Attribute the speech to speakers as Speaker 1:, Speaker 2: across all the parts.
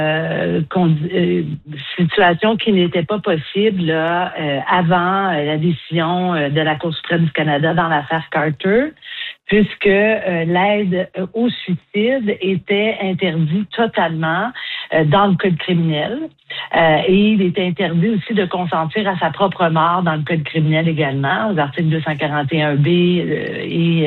Speaker 1: situation qui n'était pas possible là, avant la décision de la Cour suprême du Canada dans l'affaire Carter, puisque l'aide au suicide était interdite totalement dans le code criminel. Et il était interdit aussi de consentir à sa propre mort dans le code criminel également, aux articles 241B et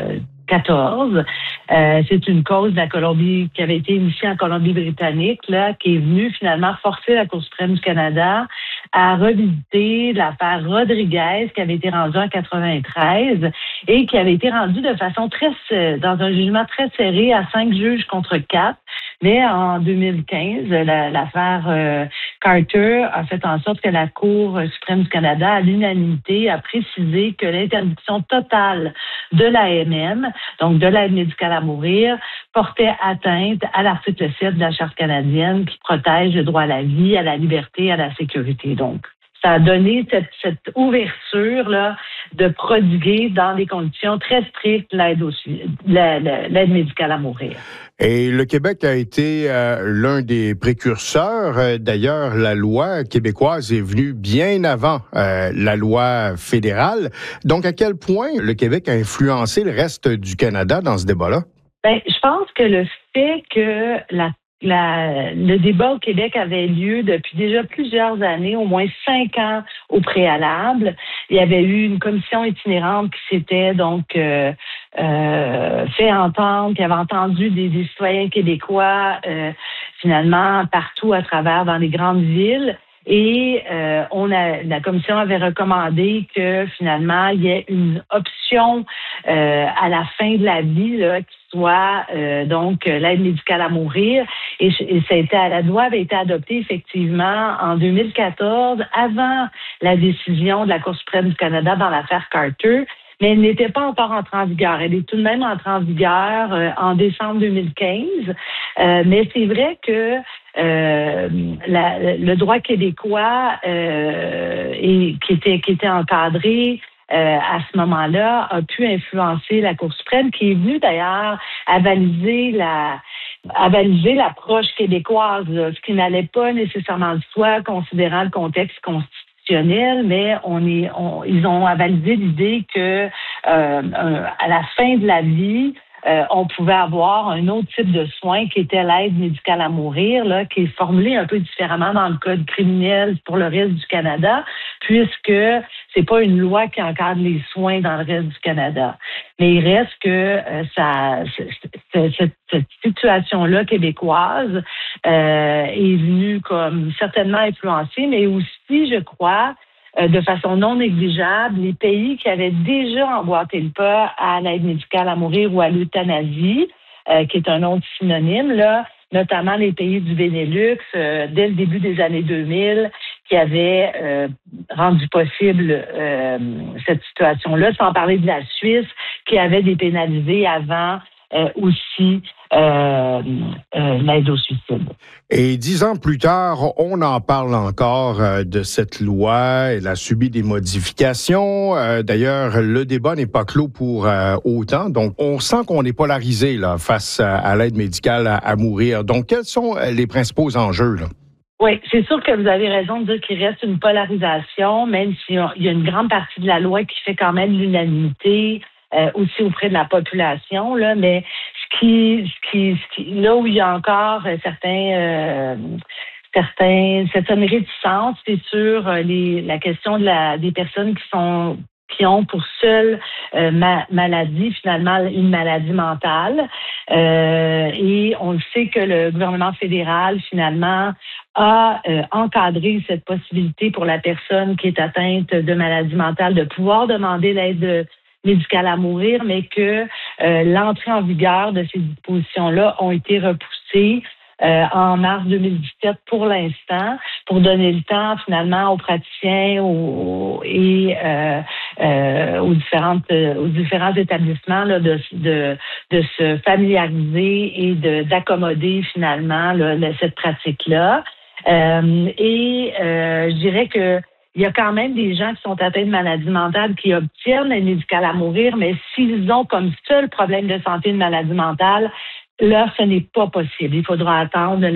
Speaker 1: 14. C'est une cause de la Colombie qui avait été initiée en Colombie-Britannique, là, qui est venue finalement forcer la Cour suprême du Canada à revisiter l'affaire Rodriguez qui avait été rendue en 93 et qui avait été rendue de façon dans un jugement très serré à 5 juges contre 4. Mais en 2015, l'affaire Carter a fait en sorte que la Cour suprême du Canada, à l'unanimité, a précisé que l'interdiction totale de l'AMM, donc de l'aide médicale à mourir, portait atteinte à l'article 7 de la Charte canadienne qui protège le droit à la vie, à la liberté, à la sécurité. Donc, ça a donné cette ouverture là de prodiguer dans des conditions très strictes l'aide médicale à mourir.
Speaker 2: Et le Québec a été l'un des précurseurs. D'ailleurs, la loi québécoise est venue bien avant la loi fédérale. Donc, à quel point le Québec a influencé le reste du Canada dans ce débat-là?
Speaker 1: Bien, je pense que le fait que le débat au Québec avait lieu depuis déjà plusieurs années, au moins 5 ans au préalable. Il y avait eu une commission itinérante qui s'était donc fait entendre, qui avait entendu des citoyens québécois finalement partout à travers dans les grandes villes. Et la commission avait recommandé que finalement il y ait une option à la fin de la vie là, qui soit donc l'aide médicale à mourir. Et la loi avait été adoptée effectivement en 2014, avant la décision de la Cour suprême du Canada dans l'affaire Carter. Mais elle n'était pas encore entrée en vigueur. Elle est tout de même entrée en vigueur en décembre 2015. Mais c'est vrai que le droit québécois qui était encadré à ce moment-là a pu influencer la Cour suprême, qui est venue d'ailleurs avaliser l'approche québécoise, là, ce qui n'allait pas nécessairement de soi, considérant le contexte constitutionnel, mais ils ont avalisé l'idée que à la fin de la vie, on pouvait avoir un autre type de soin qui était l'aide médicale à mourir, là, qui est formulé un peu différemment dans le code criminel pour le reste du Canada, puisque c'est pas une loi qui encadre les soins dans le reste du Canada. Mais il reste que cette situation-là québécoise est venue comme certainement influencée, mais aussi, je crois, de façon non négligeable, les pays qui avaient déjà emboîté le pas à l'aide médicale à mourir ou à l'euthanasie, qui est un autre synonyme, là, notamment les pays du Benelux, dès le début des années 2000, qui avaient rendu possible cette situation-là, sans parler de la Suisse, qui avait dépénalisé avant aussi l'aide au suicide.
Speaker 2: Et 10 ans plus tard, on en parle encore de cette loi. Elle a subi des modifications. D'ailleurs, le débat n'est pas clos pour autant. Donc, on sent qu'on est polarisé là, face à l'aide médicale à mourir. Donc, quels sont les principaux enjeux, là?
Speaker 1: Oui, c'est sûr que vous avez raison de dire qu'il reste une polarisation, même s'il y a une grande partie de la loi qui fait quand même l'unanimité aussi auprès de la population, là, mais là où il y a encore certaines réticences, c'est sur la question des personnes qui ont pour seule maladie, finalement, une maladie mentale. Et on le sait que le gouvernement fédéral, finalement, a encadré cette possibilité pour la personne qui est atteinte de maladie mentale de pouvoir demander l'aide médicale à mourir, mais que l'entrée en vigueur de ces dispositions-là ont été repoussées en mars 2017 pour l'instant, pour donner le temps finalement aux praticiens et aux différents établissements là, de se familiariser et d'accommoder finalement là, cette pratique-là. Je dirais que il y a quand même des gens qui sont atteints de maladies mentales qui obtiennent l'aide médicale à mourir, mais s'ils ont comme seul problème de santé une maladie mentale, là, ce n'est pas possible. Il faudra attendre